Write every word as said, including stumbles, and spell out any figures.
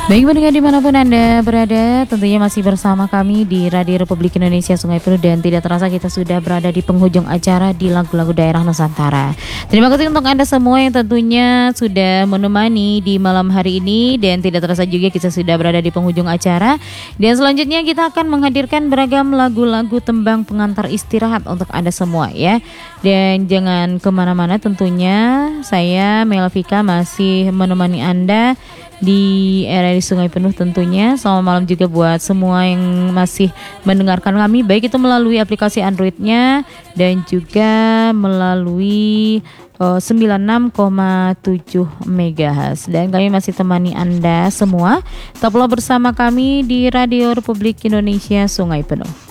Baik pendengar dimanapun Anda berada, tentunya masih bersama kami di Radio Republik Indonesia Sungai Penuh, dan tidak terasa kita sudah berada di penghujung acara di lagu-lagu daerah Nusantara. Terima kasih untuk Anda semua yang tentunya sudah menemani di malam hari ini, dan tidak terasa juga kita sudah berada di penghujung acara. Dan selanjutnya kita akan menghadirkan beragam lagu-lagu tembang pengantar istirahat untuk Anda semua ya. Dan jangan kemana-mana, tentunya saya Melvika masih menemani Anda di R R I Sungai Penuh tentunya. Selamat malam juga buat semua yang masih mendengarkan kami, baik itu melalui aplikasi Androidnya dan juga melalui uh, sembilan puluh enam koma tujuh megahertz. Dan kami masih temani Anda semua. Tetaplah bersama kami di Radio Republik Indonesia Sungai Penuh.